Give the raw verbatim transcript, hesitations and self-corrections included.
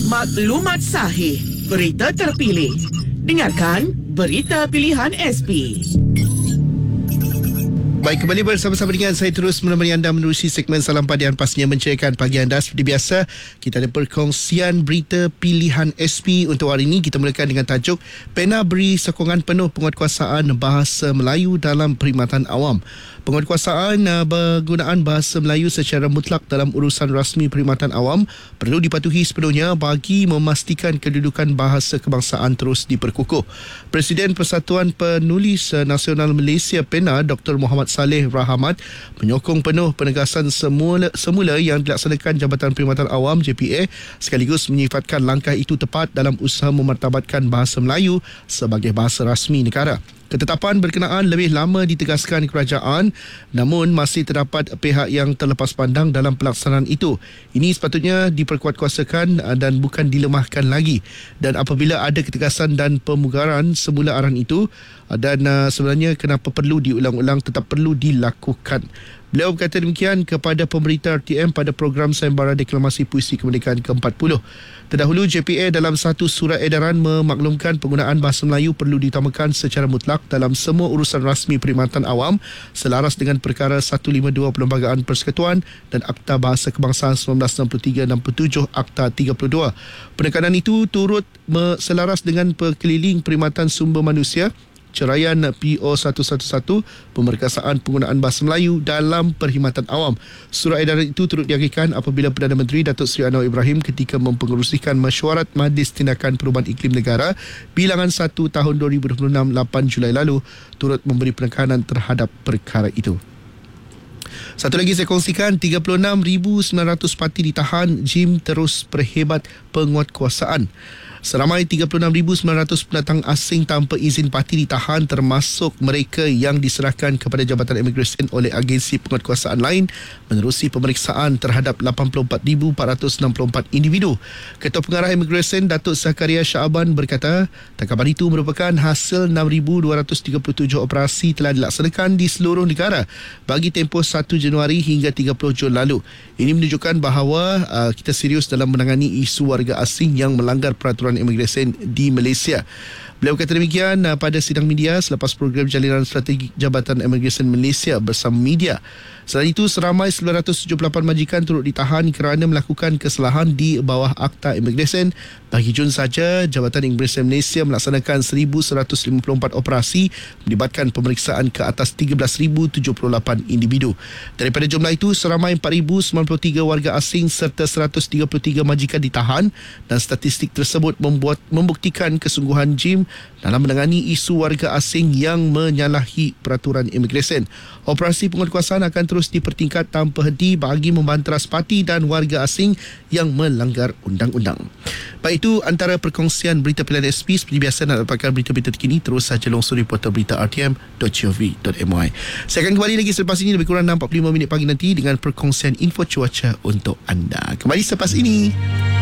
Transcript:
Maklumat sahih, berita terpilih. Dengarkan Berita Pilihan S P. Baik, kembali bersama-sama dengan saya terus menemani anda menerusi segmen Salam Padi yang pastinya mencerahkan pagi anda. Seperti biasa, kita ada perkongsian berita pilihan S P. Untuk hari ini kita mulakan dengan tajuk Pena beri sokongan penuh penguatkuasaan bahasa Melayu dalam perkhidmatan awam. Penguatkuasaan uh, penggunaan bahasa Melayu secara mutlak dalam urusan rasmi perkhidmatan awam perlu dipatuhi sepenuhnya bagi memastikan kedudukan bahasa kebangsaan terus diperkukuh. Presiden Persatuan Penulis Nasional Malaysia Pena, Doktor Muhammad Saleh Rahmat, menyokong penuh penegasan semula, semula yang dilaksanakan Jabatan Perkhidmatan Awam J P A, sekaligus menyifatkan langkah itu tepat dalam usaha memartabatkan bahasa Melayu sebagai bahasa rasmi negara. Ketetapan berkenaan lebih lama ditegaskan kerajaan, namun masih terdapat pihak yang terlepas pandang dalam pelaksanaan itu. Ini sepatutnya diperkuatkuasakan dan bukan dilemahkan lagi. Dan apabila ada ketegasan dan pemugaran semula arahan itu, dan sebenarnya kenapa perlu diulang-ulang, tetap perlu dilakukan. Beliau berkata demikian kepada pemberita R T M pada program sayembara deklamasi puisi kemerdekaan ke empat puluh. Terdahulu, J P A dalam satu surat edaran memaklumkan penggunaan bahasa Melayu perlu diutamakan secara mutlak dalam semua urusan rasmi perkhidmatan awam selaras dengan perkara seratus lima puluh dua Perlembagaan Persekutuan dan Akta Bahasa Kebangsaan seribu sembilan ratus enam puluh tiga enam puluh tujuh Akta tiga puluh dua. Penekanan itu turut selaras dengan perkeliling perkhidmatan sumber manusia, Ceraian P O seratus sebelas, pemerkasaan penggunaan bahasa Melayu dalam perkhidmatan awam. Surat edaran itu turut diagihkan apabila Perdana Menteri Datuk Seri Anwar Ibrahim ketika mempengerusikan mesyuarat Majlis Tindakan Perubahan Iklim Negara bilangan satu tahun dua ribu dua puluh enam lapan Julai lalu turut memberi penekanan terhadap perkara itu. Satu lagi saya kongsikan, tiga puluh enam ribu sembilan ratus parti ditahan, Jim terus perhebat penguatkuasaan. Seramai tiga puluh enam ribu sembilan ratus pendatang asing tanpa izin parti ditahan, termasuk mereka yang diserahkan kepada Jabatan Imigresen oleh agensi penguatkuasaan lain, menerusi pemeriksaan terhadap lapan puluh empat ribu empat ratus enam puluh empat individu. Ketua Pengarah Imigresen Datuk Zakaria Shaaban berkata, tangkapan itu merupakan hasil enam ribu dua ratus tiga puluh tujuh operasi telah dilaksanakan di seluruh negara bagi tempoh satu Januari hingga tiga puluh Jun lalu. Ini menunjukkan bahawa uh, kita serius dalam menangani isu warga asing yang melanggar peraturan imigresen di Malaysia. Beliau kata demikian uh, pada sidang media selepas program jalinan strategi Jabatan Imigresen Malaysia bersama media. Selain itu, seramai sembilan ratus tujuh puluh lapan majikan turut ditahan kerana melakukan kesalahan di bawah Akta Imigresen. Bagi Jun saja, Jabatan Imigresen Malaysia melaksanakan seribu seratus lima puluh empat operasi melibatkan pemeriksaan ke atas tiga belas ribu tujuh puluh lapan individu. Daripada jumlah itu, seramai empat ribu sembilan puluh tiga warga asing serta seratus tiga puluh tiga majikan ditahan, dan statistik tersebut membuat membuktikan kesungguhan Jim dalam menangani isu warga asing yang menyalahi peraturan imigresen. Operasi penguatkuasaan akan terus dipertingkat tanpa henti bagi membanteras parti dan warga asing yang melanggar undang-undang. Baik, itu antara perkongsian berita pilihan S P. Seperti biasa, nak dapatkan berita-berita terkini, terus saja longsori portal berita r t m dot gov dot m y. Saya akan kembali lagi selepas ini lebih kurang empat puluh lima minit pagi nanti dengan perkongsian info cuaca untuk anda. Kembali selepas ini.